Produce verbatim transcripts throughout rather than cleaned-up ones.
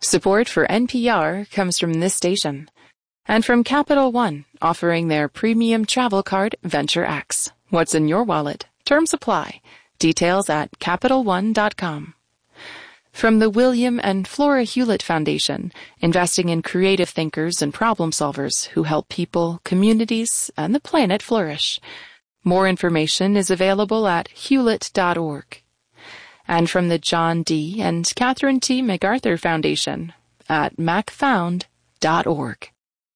Support for N P R comes from this station and from Capital One, offering their premium travel card, Venture X. What's in your wallet? Terms apply. Details at Capital One dot com. From the William and Flora Hewlett Foundation, investing in creative thinkers and problem solvers who help people, communities, and the planet flourish. More information is available at hewlett dot org. And from the John D. and Catherine T. MacArthur Foundation at mac found dot org.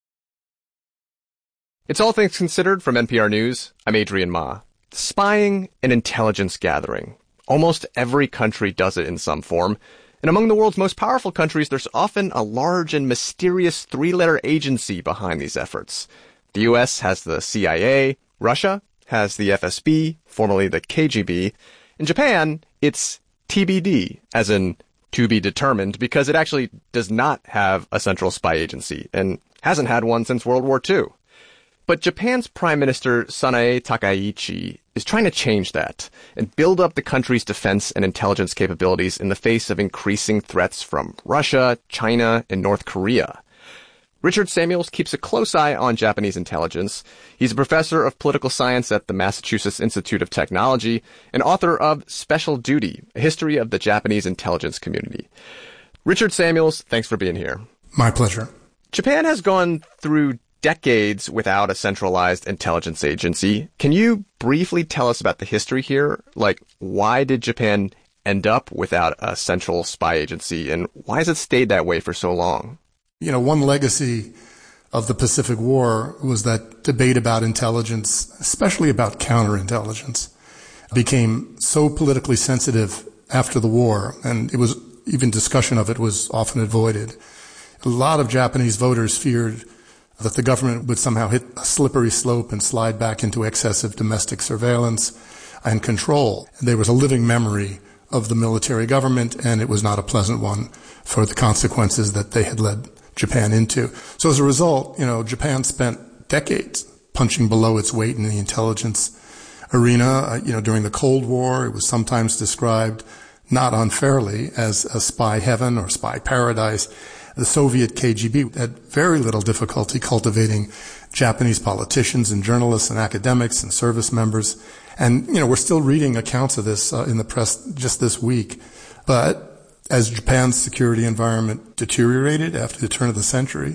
It's All Things Considered from N P R News. I'm Adrian Ma. Spying and intelligence gathering. Almost every country does it in some form. And among the world's most powerful countries, there's often a large and mysterious three-letter agency behind these efforts. The U S has the C I A. Russia has the F S B, formerly the K G B. In Japan, it's T B D, as in to be determined, because it actually does not have a central spy agency and hasn't had one since World War Two. But Japan's Prime Minister Sanae Takaichi is trying to change that and build up the country's defense and intelligence capabilities in the face of increasing threats from Russia, China, and North Korea. Richard Samuels keeps a close eye on Japanese intelligence. He's a professor of political science at the Massachusetts Institute of Technology and author of Special Duty, a history of the Japanese intelligence community. Richard Samuels, thanks for being here. My pleasure. Japan has gone through decades without a centralized intelligence agency. Can you briefly tell us about the history here? Like, why did Japan end up without a central spy agency, and why has it stayed that way for so long? You know, one legacy of the Pacific War was that debate about intelligence, especially about counterintelligence, became so politically sensitive after the war, and it was even discussion of it was often avoided. A lot of Japanese voters feared that the government would somehow hit a slippery slope and slide back into excessive domestic surveillance and control. There was a living memory of the military government, and it was not a pleasant one for the consequences that they had led Japan into. So as a result, you know, Japan spent decades punching below its weight in the intelligence arena. Uh, you know, during the Cold War, it was sometimes described, not unfairly, as a spy heaven or spy paradise. The Soviet K G B had very little difficulty cultivating Japanese politicians and journalists and academics and service members. And, you know, we're still reading accounts of this uh, in the press just this week. But as Japan's security environment deteriorated after the turn of the century,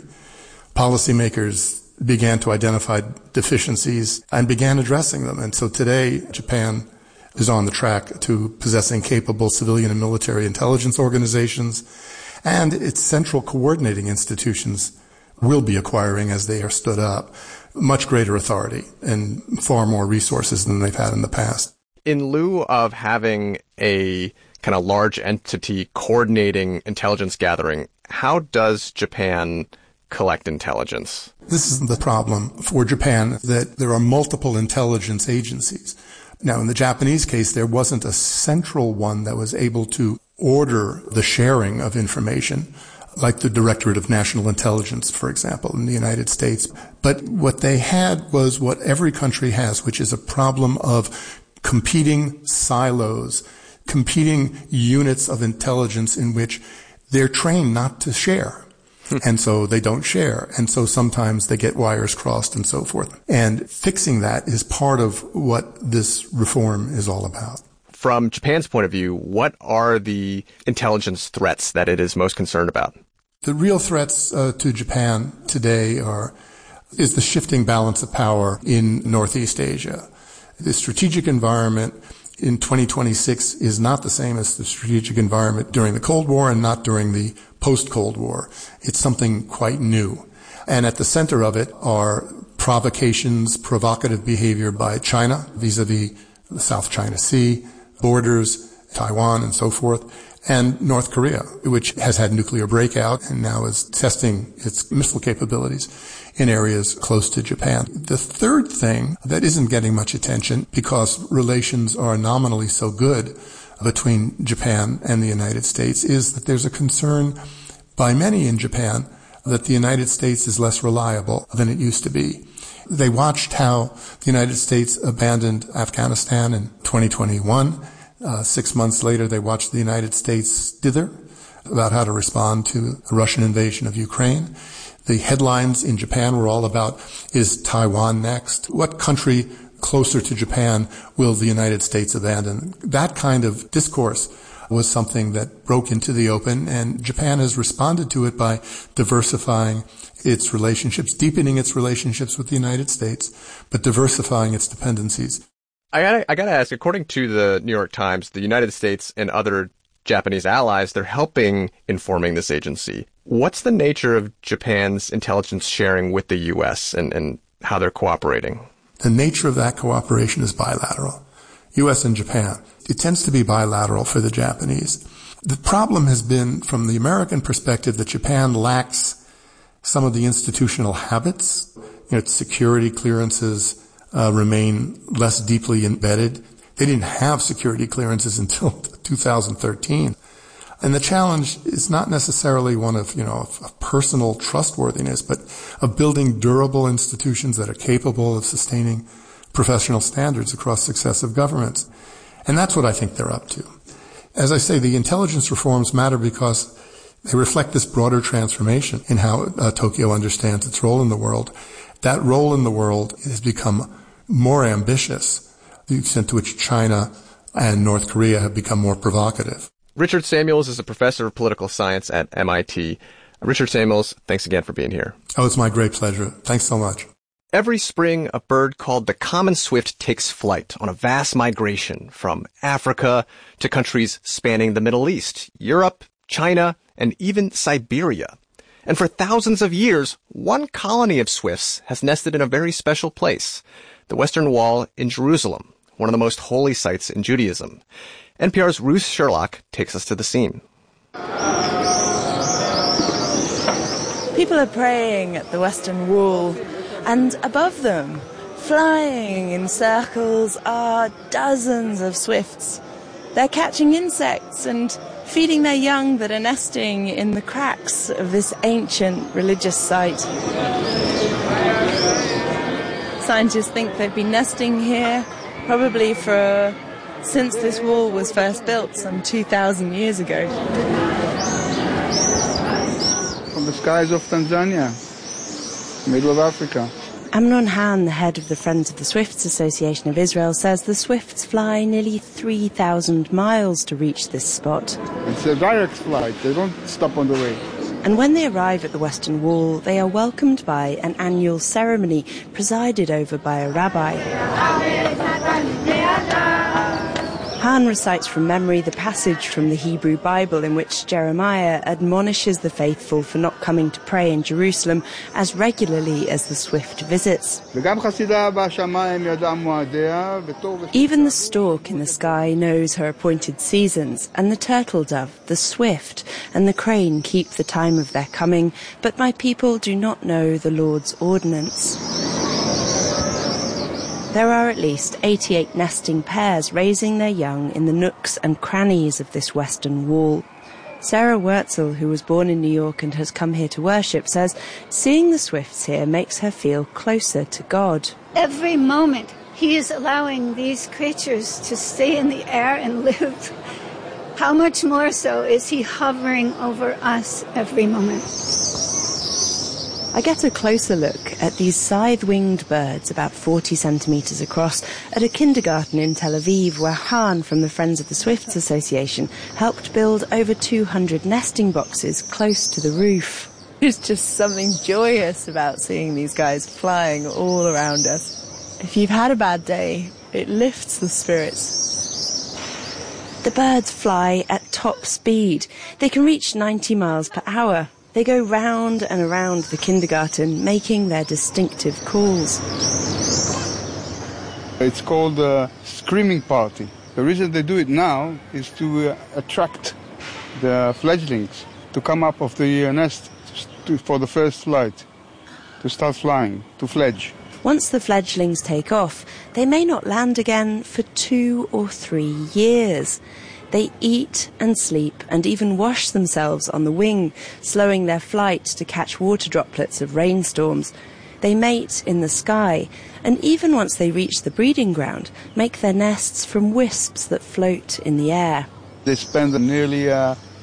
policymakers began to identify deficiencies and began addressing them. And so today, Japan is on the track to possessing capable civilian and military intelligence organizations, and its central coordinating institutions will be acquiring, as they are stood up, much greater authority and far more resources than they've had in the past. In lieu of having a kind of large entity coordinating intelligence gathering, how does Japan collect intelligence? This is the problem for Japan, that there are multiple intelligence agencies. Now, in the Japanese case, there wasn't a central one that was able to order the sharing of information, like the Directorate of National Intelligence, for example, in the United States. But what they had was what every country has, which is a problem of competing silos, competing units of intelligence in which they're trained not to share. And so they don't share. And so sometimes they get wires crossed and so forth. And fixing that is part of what this reform is all about. From Japan's point of view, what are the intelligence threats that it is most concerned about? The real threats uh, to Japan today are is the shifting balance of power in Northeast Asia. The strategic environment in twenty twenty-six is not the same as the strategic environment during the Cold War and not during the post-Cold War. It's something quite new. And at the center of it are provocations, provocative behavior by China vis-a-vis the South China Sea, borders, Taiwan, and so forth, and North Korea, which has had nuclear breakout and now is testing its missile capabilities in areas close to Japan. The third thing that isn't getting much attention, because relations are nominally so good between Japan and the United States, is that there's a concern by many in Japan that the United States is less reliable than it used to be. They watched how the United States abandoned Afghanistan in twenty twenty-one. Uh, six months later, they watched the United States dither about how to respond to the Russian invasion of Ukraine. The headlines in Japan were all about, is Taiwan next? What country closer to Japan will the United States abandon? That kind of discourse was something that broke into the open, and Japan has responded to it by diversifying its relationships, deepening its relationships with the United States, but diversifying its dependencies. I gotta, I gotta ask, according to the New York Times, the United States and other Japanese allies, they're helping informing this agency. What's the nature of Japan's intelligence sharing with the U S and, and how they're cooperating? The nature of that cooperation is bilateral. U S and Japan. It tends to be bilateral for the Japanese. The problem has been, from the American perspective, that Japan lacks some of the institutional habits. You know, its security clearances uh, remain less deeply embedded. They didn't have security clearances until two thousand thirteen. And the challenge is not necessarily one of, you know, of personal trustworthiness, but of building durable institutions that are capable of sustaining professional standards across successive governments. And that's what I think they're up to. As I say, the intelligence reforms matter because they reflect this broader transformation in how uh, Tokyo understands its role in the world. That role in the world has become more ambitious, the extent to which China and North Korea have become more provocative. Richard Samuels is a professor of political science at M I T. Richard Samuels, thanks again for being here. Oh, it's my great pleasure. Thanks so much. Every spring, a bird called the common swift takes flight on a vast migration from Africa to countries spanning the Middle East, Europe, China, and even Siberia. And for thousands of years, one colony of swifts has nested in a very special place, the Western Wall in Jerusalem, one of the most holy sites in Judaism. N P R's Ruth Sherlock takes us to the scene. People are praying at the Western Wall, and above them, flying in circles, are dozens of swifts. They're catching insects and feeding their young that are nesting in the cracks of this ancient religious site. Scientists think they've been nesting here probably for since this wall was first built some two thousand years ago. From the skies of Tanzania, middle of Africa. Amnon Han, the head of the Friends of the Swifts Association of Israel, says the swifts fly nearly three thousand miles to reach this spot. It's a direct flight. They don't stop on the way. And when they arrive at the Western Wall, they are welcomed by an annual ceremony presided over by a rabbi. Han recites from memory the passage from the Hebrew Bible in which Jeremiah admonishes the faithful for not coming to pray in Jerusalem as regularly as the swift visits. Even the stork in the sky knows her appointed seasons, and the turtle dove, the swift, and the crane keep the time of their coming, but my people do not know the Lord's ordinance. There are at least eighty-eight nesting pairs raising their young in the nooks and crannies of this Western Wall. Sarah Wurtzel, who was born in New York and has come here to worship, says seeing the swifts here makes her feel closer to God. Every moment he is allowing these creatures to stay in the air and live. How much more so is he hovering over us every moment? I get a closer look at these scythe-winged birds about forty centimetres across at a kindergarten in Tel Aviv where Han from the Friends of the Swifts Association helped build over two hundred nesting boxes close to the roof. There's just something joyous about seeing these guys flying all around us. If you've had a bad day, it lifts the spirits. The birds fly at top speed. They can reach ninety miles per hour. They go round and around the kindergarten, making their distinctive calls. It's called a screaming party. The reason they do it now is to uh, attract the fledglings to come up of the uh, nest to, for the first flight, to start flying, to fledge. Once the fledglings take off, they may not land again for two or three years. They eat and sleep and even wash themselves on the wing, slowing their flight to catch water droplets of rainstorms. They mate in the sky, and even once they reach the breeding ground, make their nests from wisps that float in the air. They spend nearly uh,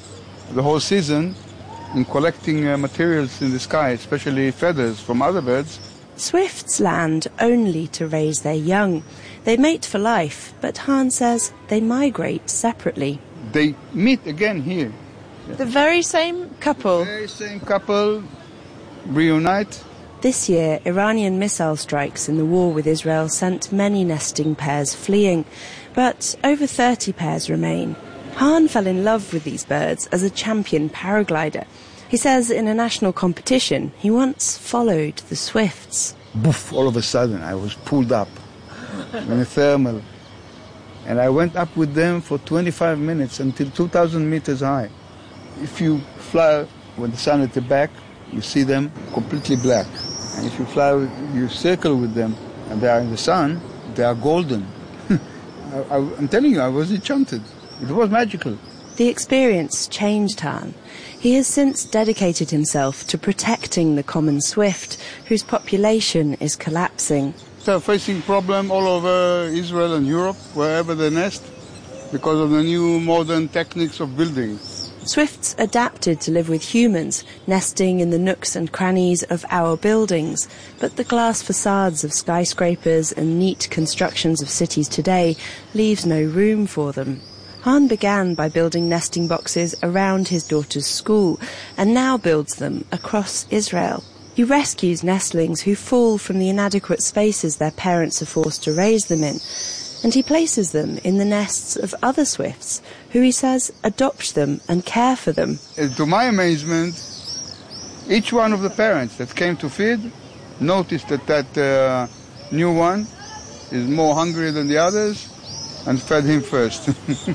the whole season in collecting uh, materials in the sky, especially feathers from other birds. Swifts land only to raise their young. They mate for life, but Han says they migrate separately. They meet again here. The very same couple? The very same couple reunite. This year, Iranian missile strikes in the war with Israel sent many nesting pairs fleeing, but over thirty pairs remain. Han fell in love with these birds as a champion paraglider. He says in a national competition, he once followed the swifts. Boof, all of a sudden, I was pulled up in a thermal. And I went up with them for twenty-five minutes until two thousand meters high. If you fly with the sun at the back, you see them completely black. And if you fly, you circle with them, and they are in the sun, they are golden. I, I, I'm telling you, I was enchanted. It was magical. The experience changed Han. He has since dedicated himself to protecting the common swift, whose population is collapsing. They're facing problem all over Israel and Europe, wherever they nest, because of the new modern techniques of building. Swifts adapted to live with humans, nesting in the nooks and crannies of our buildings, but the glass facades of skyscrapers and neat constructions of cities today leaves no room for them. Han began by building nesting boxes around his daughter's school, and now builds them across Israel. He rescues nestlings who fall from the inadequate spaces their parents are forced to raise them in, and he places them in the nests of other swifts, who he says adopt them and care for them. And to my amazement, each one of the parents that came to feed noticed that that uh, new one is more hungry than the others and fed him first.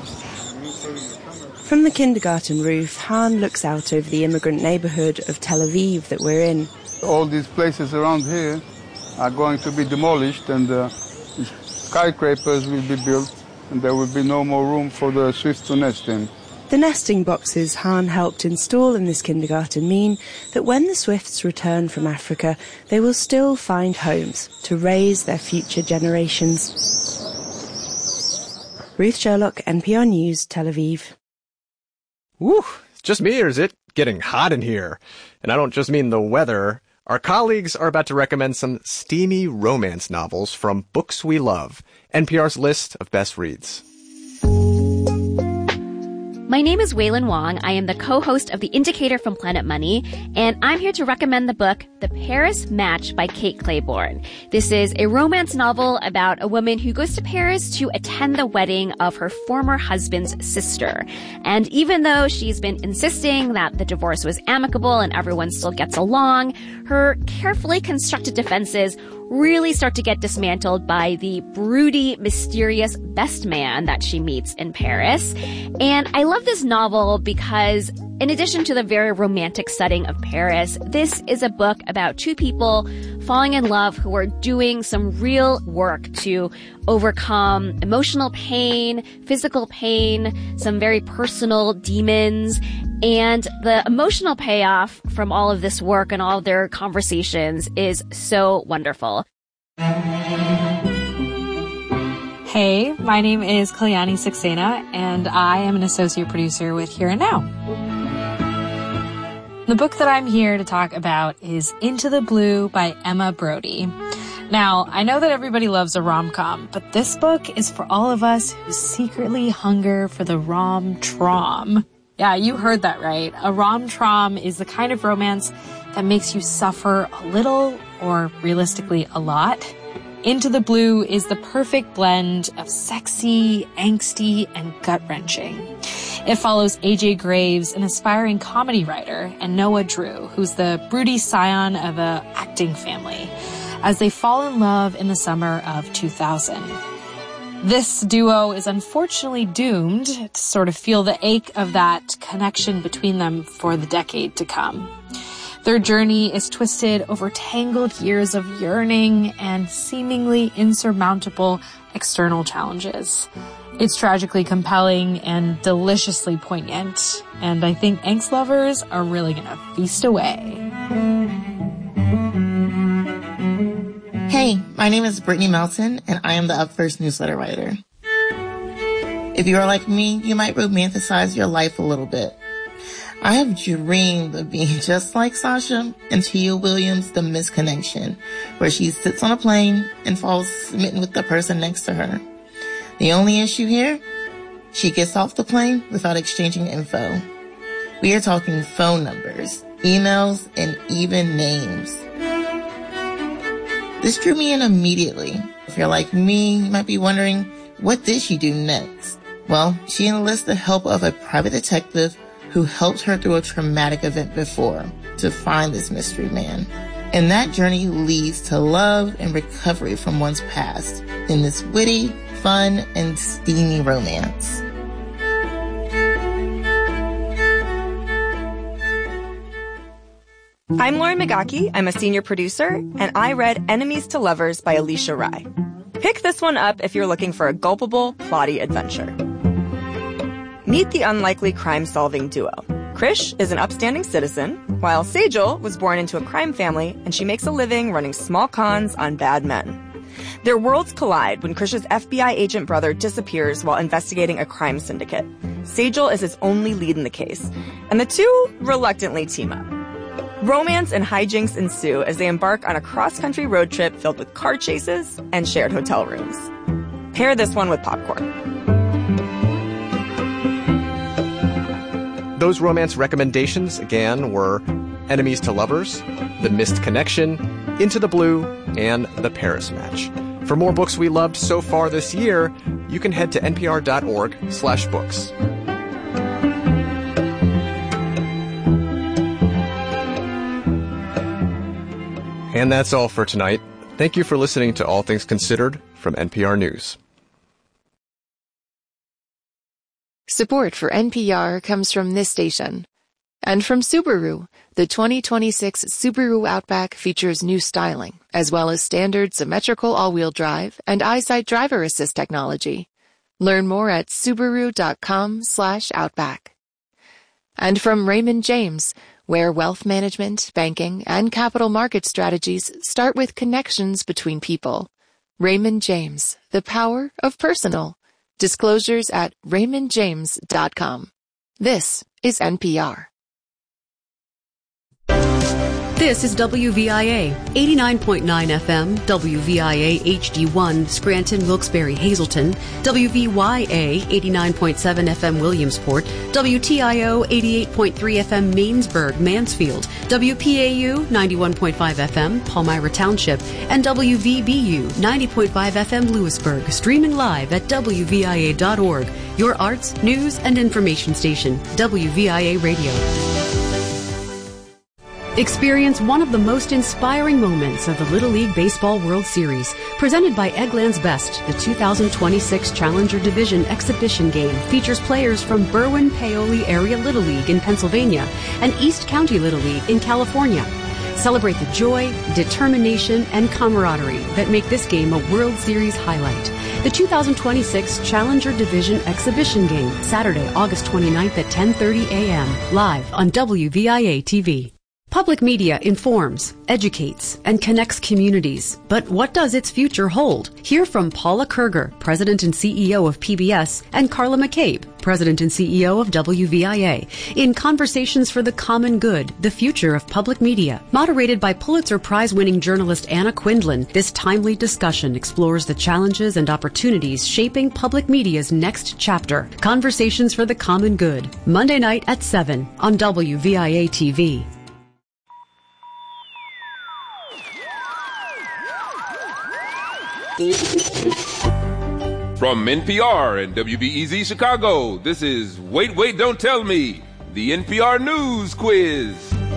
From the kindergarten roof, Han looks out over the immigrant neighborhood of Tel Aviv that we're in. All these places around here are going to be demolished, and uh, skyscrapers will be built, and there will be no more room for the swifts to nest in. The nesting boxes Han helped install in this kindergarten mean that when the swifts return from Africa, they will still find homes to raise their future generations. Ruth Sherlock, N P R News, Tel Aviv. Woo! It's just me, or is it getting hot in here? And I don't just mean the weather. Our colleagues are about to recommend some steamy romance novels from Books We Love, N P R's list of best reads. My name is Waylon Wong. I am the co-host of The Indicator from Planet Money, and I'm here to recommend the book The Paris Match by Kate Clayborn. This is a romance novel about a woman who goes to Paris to attend the wedding of her former husband's sister. And even though she's been insisting that the divorce was amicable and everyone still gets along, her carefully constructed defenses really start to get dismantled by the broody, mysterious best man that she meets in Paris. And I love this novel because in addition to the very romantic setting of Paris, this is a book about two people falling in love who are doing some real work to overcome emotional pain, physical pain, some very personal demons. And the emotional payoff from all of this work and all of their conversations is so wonderful. Hey, my name is Kalyani Saxena, and I am an associate producer with Here and Now. The book that I'm here to talk about is Into the Blue by Emma Brody. Now, I know that everybody loves a rom-com, but this book is for all of us who secretly hunger for the rom-trom. Yeah, you heard that right. A rom-trom is the kind of romance that makes you suffer a little, or realistically a lot. Into the Blue is the perfect blend of sexy, angsty, and gut-wrenching. It follows A J Graves, an aspiring comedy writer, and Noah Drew, who's the broody scion of a acting family, as they fall in love in the summer of two thousand. This duo is unfortunately doomed to sort of feel the ache of that connection between them for the decade to come. Their journey is twisted over tangled years of yearning and seemingly insurmountable external challenges. It's tragically compelling and deliciously poignant, and I think angst lovers are really gonna feast away. Hey, my name is Brittany Melton, and I am the Up First newsletter writer. If you are like me, you might romanticize your life a little bit. I have dreamed of being just like Sasha in Tia Williams' The Misconnection, where she sits on a plane and falls smitten with the person next to her. The only issue here? She gets off the plane without exchanging info. We are talking phone numbers, emails, and even names. This drew me in immediately. If you're like me, you might be wondering, what did she do next? Well, she enlists the help of a private detective who helped her through a traumatic event before to find this mystery man. And that journey leads to love and recovery from one's past in this witty, fun, and steamy romance. I'm Lauren Magaki. I'm a senior producer, and I read Enemies to Lovers by Alicia Rai. Pick this one up if you're looking for a gulpable, plotty adventure. Meet the unlikely crime-solving duo. Krish is an upstanding citizen, while Sejal was born into a crime family, and she makes a living running small cons on bad men. Their worlds collide when Krish's F B I agent brother disappears while investigating a crime syndicate. Sejal is his only lead in the case, and the two reluctantly team up. Romance and hijinks ensue as they embark on a cross-country road trip filled with car chases and shared hotel rooms. Pair this one with popcorn. Those romance recommendations, again, were Enemies to Lovers, The Missed Connection, Into the Blue, and The Paris Match. For more books we loved so far this year, you can head to npr.org slash books. And that's all for tonight. Thank you for listening to All Things Considered from N P R News. Support for N P R comes from this station. And from Subaru, the twenty twenty-six Subaru Outback features new styling, as well as standard symmetrical all-wheel drive and EyeSight driver assist technology. Learn more at Subaru.com slash Outback. And from Raymond James, where wealth management, banking, and capital market strategies start with connections between people. Raymond James, the power of personal. Disclosures at raymond james dot com. This is N P R. This is W V I A, eighty-nine point nine F M, W V I A H D one, Scranton, Wilkes-Barre, Hazleton, W V Y A, eighty-nine point seven F M, Williamsport, W T I O, eighty-eight point three F M, Mainsburg, Mansfield, W P A U, ninety-one point five F M, Palmyra Township, and W V B U, ninety point five F M, Lewisburg, streaming live at W V I A dot org, your arts, news, and information station, W V I A Radio. Experience one of the most inspiring moments of the Little League Baseball World Series. Presented by Eggland's Best, the two thousand twenty-six Challenger Division exhibition game features players from Berwyn-Paoli Area Little League in Pennsylvania and East County Little League in California. Celebrate the joy, determination, and camaraderie that make this game a World Series highlight. The two thousand twenty-six Challenger Division exhibition game, Saturday, August twenty-ninth at ten thirty a.m., live on W V I A T V. Public media informs, educates, and connects communities. But what does its future hold? Hear from Paula Kerger, President and C E O of P B S, and Carla McCabe, President and C E O of W V I A, in Conversations for the Common Good, the Future of Public Media. Moderated by Pulitzer Prize-winning journalist Anna Quindlen, this timely discussion explores the challenges and opportunities shaping public media's next chapter. Conversations for the Common Good, Monday night at seven on W V I A T V. From N P R and W B E Z Chicago, this is Wait, Wait, Don't Tell Me, the N P R News Quiz.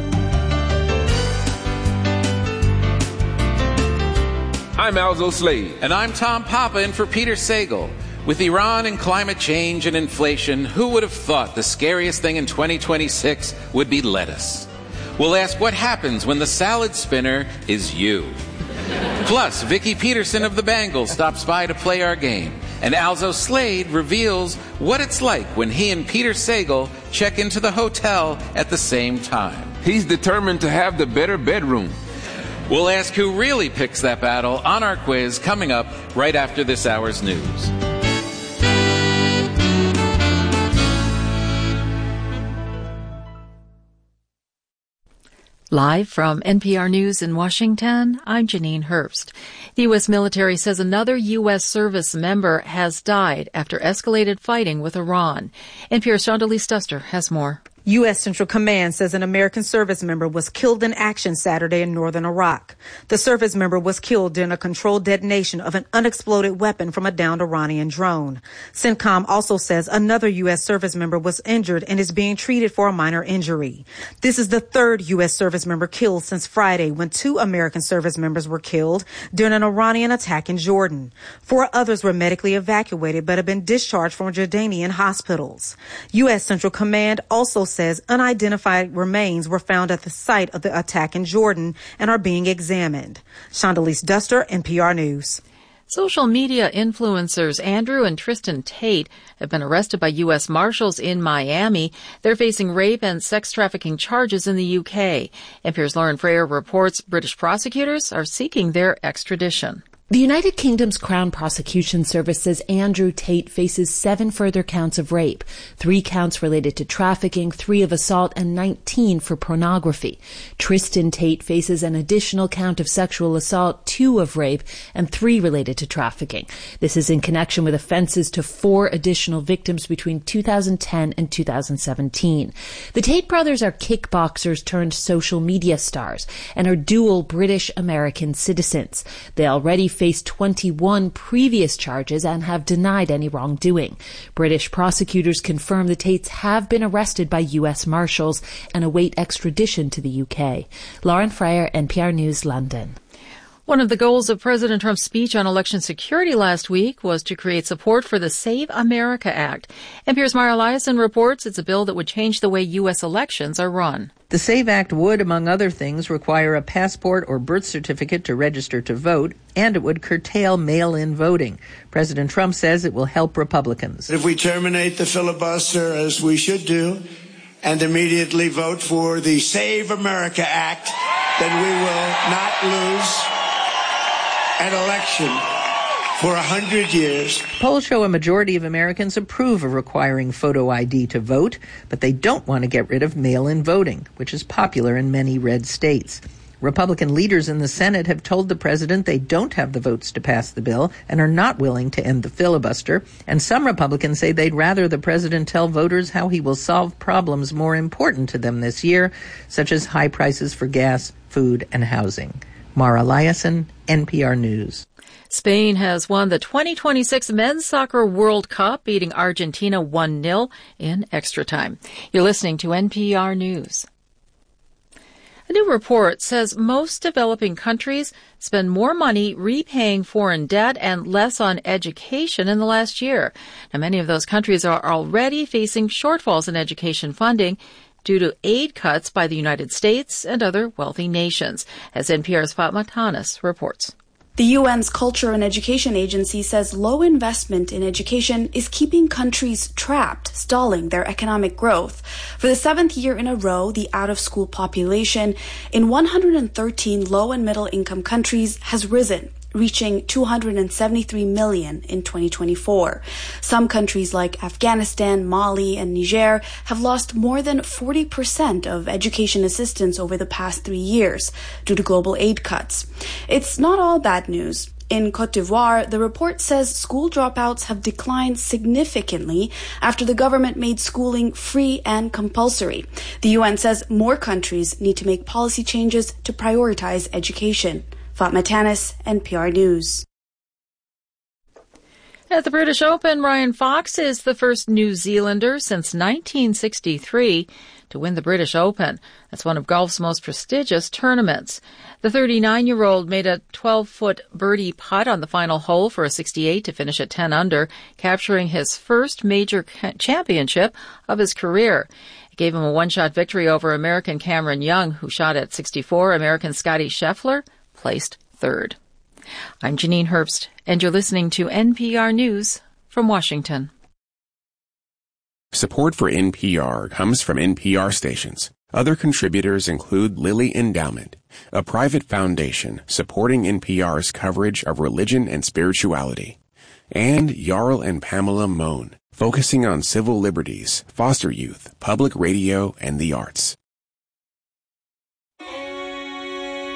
I'm Alzo Slade. And I'm Tom Papa in for Peter Sagal. With Iran and climate change and inflation, who would have thought the scariest thing in twenty twenty-six would be lettuce? We'll ask what happens when the salad spinner is you. Plus, Vicki Peterson of the Bangles stops by to play our game, and Alzo Slade reveals what it's like when he and Peter Sagal check into the hotel at the same time. He's determined to have the better bedroom. We'll ask who really picks that battle on our quiz coming up right after this hour's news. Live from N P R News in Washington, I'm Janine Herbst. The U S military says another U S service member has died after escalated fighting with Iran. N P R's Shondelise Duster has more. U S Central Command says an American service member was killed in action Saturday in northern Iraq. The service member was killed during a controlled detonation of an unexploded weapon from a downed Iranian drone. CENTCOM also says another U S service member was injured and is being treated for a minor injury. This is the third U S service member killed since Friday, when two American service members were killed during an Iranian attack in Jordan. Four others were medically evacuated but have been discharged from Jordanian hospitals. U S Central Command also says unidentified remains were found at the site of the attack in Jordan and are being examined. Shondelise Duster, N P R News. Social media influencers Andrew and Tristan Tate have been arrested by U S Marshals in Miami. They're facing rape and sex trafficking charges in the U K. N P R's Lauren Freyer reports British prosecutors are seeking their extradition. The United Kingdom's Crown Prosecution Service says Andrew Tate faces seven further counts of rape, three counts related to trafficking, three of assault, and nineteen for pornography. Tristan Tate faces an additional count of sexual assault, two of rape, and three related to trafficking. This is in connection with offenses to four additional victims between two thousand ten and two thousand seventeen. The Tate brothers are kickboxers turned social media stars and are dual British-American citizens. They already faced twenty-one previous charges and have denied any wrongdoing. British prosecutors confirm the Tates have been arrested by U S Marshals and await extradition to the U K. Lauren Freyer, N P R News, London. One of the goals of President Trump's speech on election security last week was to create support for the Save America Act. N P R's Mara Liasson reports it's a bill that would change the way U S elections are run. The SAVE Act would, among other things, require a passport or birth certificate to register to vote, and it would curtail mail-in voting. President Trump says it will help Republicans. If we terminate the filibuster, as we should do, and immediately vote for the Save America Act, then we will not lose an election for a hundred years. Polls show a majority of Americans approve of requiring photo I D to vote, but they don't want to get rid of mail-in voting, which is popular in many red states. Republican leaders in the Senate have told the president they don't have the votes to pass the bill and are not willing to end the filibuster. And some Republicans say they'd rather the president tell voters how he will solve problems more important to them this year, such as high prices for gas, food, and housing. Mara Liasson, N P R News. Spain has won the twenty twenty-six Men's Soccer World Cup, beating Argentina one nil in extra time. You're listening to N P R News. A new report says most developing countries spend more money repaying foreign debt and less on education in the last year. Now, many of those countries are already facing shortfalls in education funding due to aid cuts by the United States and other wealthy nations, as N P R's Fatma Tanis reports. The U N's Culture and Education Agency says low investment in education is keeping countries trapped, stalling their economic growth. For the seventh year in a row, the out-of-school population in one hundred thirteen low and middle-income countries has risen, reaching two hundred seventy-three million in twenty twenty-four. Some countries like Afghanistan, Mali, and Niger have lost more than forty percent of education assistance over the past three years due to global aid cuts. It's not all bad news. In Cote d'Ivoire, the report says school dropouts have declined significantly after the government made schooling free and compulsory. The U N says more countries need to make policy changes to prioritize education. Fatma Tanis, N P R News. At the British Open, Ryan Fox is the first New Zealander since nineteen sixty-three to win the British Open. That's one of golf's most prestigious tournaments. The thirty-nine-year-old made a twelve-foot birdie putt on the final hole for a sixty-eight to finish at ten under, capturing his first major championship of his career. It gave him a one-shot victory over American Cameron Young, who shot at sixty-four. American Scotty Scheffler placed third. I'm Janine Herbst, and you're listening to N P R News from Washington. Support for N P R comes from N P R stations. Other contributors include Lilly Endowment, a private foundation supporting N P R's coverage of religion and spirituality, and Jarl and Pamela Mohn, focusing on civil liberties, foster youth, public radio, and the arts.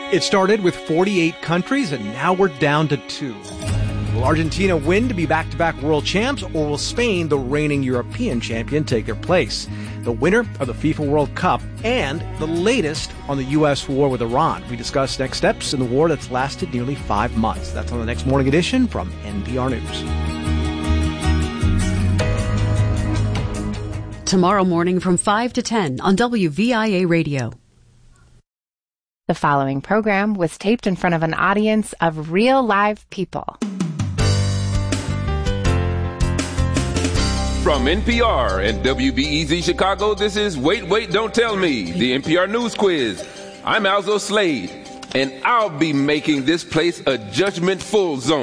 It started with forty-eight countries, and now we're down to two. Will Argentina win to be back-to-back world champs, or will Spain, the reigning European champion, take their place? The winner of the FIFA World Cup and the latest on the U S war with Iran. We discuss next steps in the war that's lasted nearly five months. That's on the next Morning Edition from N P R News. Tomorrow morning from five to ten on W V I A Radio. The following program was taped in front of an audience of real live people. From N P R and W B E Z Chicago, this is Wait, Wait, Don't Tell Me, the N P R News Quiz. I'm Alzo Slade, and I'll be making this place a judgment-full zone.